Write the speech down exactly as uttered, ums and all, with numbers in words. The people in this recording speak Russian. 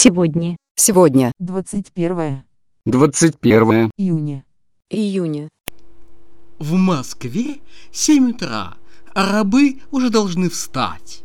Сегодня. Сегодня. двадцать первое двадцать первое июня. Июня. В Москве семь утра, а рабы уже должны встать.